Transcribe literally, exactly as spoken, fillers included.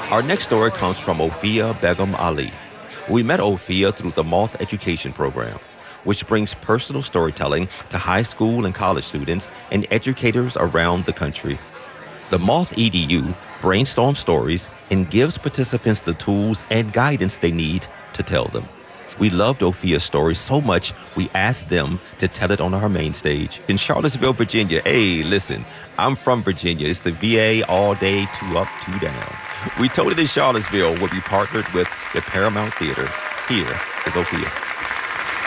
Our next story comes from Ophia Begum Ali. We met Ophia through the Moth Education Program, which brings personal storytelling to high school and college students and educators around the country. The Moth E D U brainstorms stories and gives participants the tools and guidance they need to tell them. We loved Ophia's story so much, we asked them to tell it on our main stage in Charlottesville, Virginia. Hey, listen, I'm from Virginia. It's the V A all day, two up, two down. We told it in Charlottesville where we partnered with the Paramount Theater. Here is Ophia.